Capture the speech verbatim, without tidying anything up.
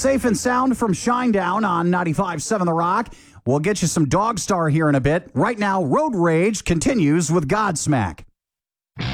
Safe and Sound from Shinedown on ninety-five point seven The Rock. We'll get you some Dog Star here in a bit. Right now, Road Rage continues with Godsmack.